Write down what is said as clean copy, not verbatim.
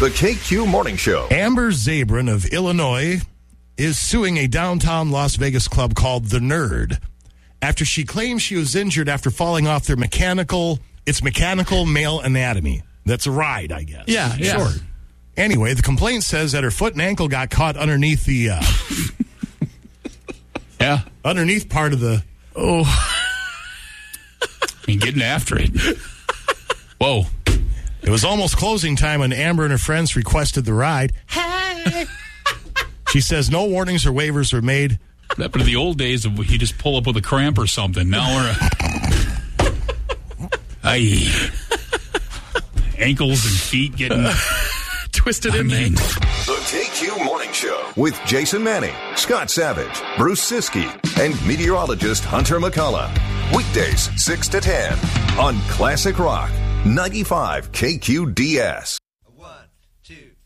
The KQ Morning Show. Amber Zabrin of Illinois is suing a downtown Las Vegas club called The Nerd after she claims she was injured after falling off their mechanical male anatomy. That's a ride, I guess. Yeah. Sure. Anyway, the complaint says that her foot and ankle got caught underneath the underneath part of the and getting after it. Whoa. It was almost closing time when Amber and her friends requested the ride. Hey. She says no warnings or waivers were made. That but in the old days, he just pull up with a cramp or something. Now we're ankles and feet getting twisted in there. The KQ Morning Show with Jason Manning, Scott Savage, Bruce Siskey, and meteorologist Hunter McCullough. Weekdays 6 to 10 on Classic Rock 95 KQDS. 1, 2.